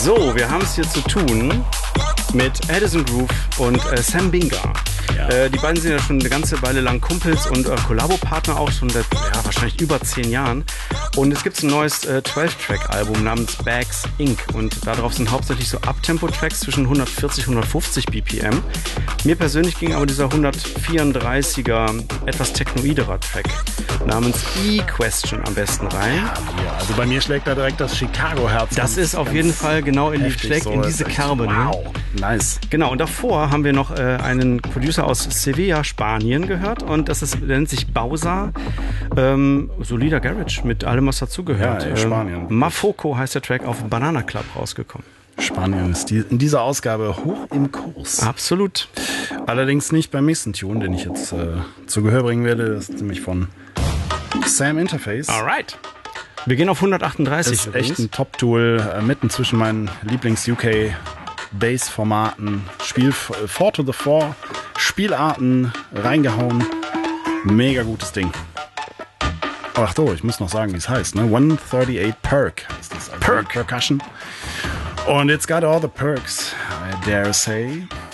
So, wir haben es hier zu tun mit Addison Groove und Sam Binga. Ja. Die beiden sind ja schon eine ganze Weile lang Kumpels und Kollabo-Partner auch schon seit wahrscheinlich über 10 Jahren. Und es gibt ein neues 12-Track-Album namens Bags Inc. Und darauf sind hauptsächlich so Uptempo-Tracks zwischen 140 und 150 BPM. Mir persönlich ging aber dieser 134er, etwas technoiderer Track namens E-Question am besten rein. Ja, also bei mir schlägt da direkt das Chicago-Herz. Das ist auf jeden Fall genau in diese Kerbe. Wow, nice. Genau, und davor haben wir noch einen Producer aus Sevilla, Spanien gehört und der nennt sich Bausa. Solider Garage mit allem, was dazugehört. Ja, Spanien. Mafoco heißt der Track, auf Banana Club rausgekommen. Spanien ist in dieser Ausgabe hoch im Kurs. Absolut. Allerdings nicht beim nächsten Tune, den ich jetzt zu Gehör bringen werde. Das ist nämlich von Sam Interface. Alright. Wir gehen auf 138. Das ist echt ein Top-Tool, mitten zwischen meinen Lieblings-UK-Bass-Formaten. 4 to the 4, Spielarten reingehauen. Mega gutes Ding. Ach so, ich muss noch sagen, wie es heißt. Ne? 138 Perk ist das. Also Percussion. Und it's got all the perks, I dare say.